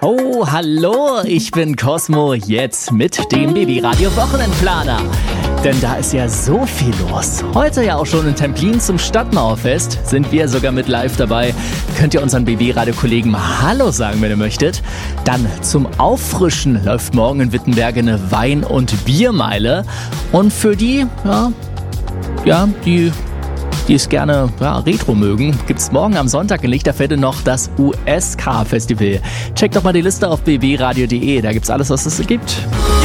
Oh, hallo, ich bin Cosmo, jetzt mit dem BB-Radio-Wochenendplaner. Denn da ist ja so viel los. Heute ja auch schon in Templin zum Stadtmauerfest. Sind wir sogar mit live dabei. Könnt ihr unseren BB-Radio-Kollegen mal Hallo sagen, wenn ihr möchtet. Dann zum Auffrischen läuft morgen in Wittenberge eine Wein- und Biermeile. Und für die es gerne Retro mögen, gibt's morgen am Sonntag in Lichterfelde noch das USK-Festival. Checkt doch mal die Liste auf bbradio.de, da gibt's alles, was es gibt.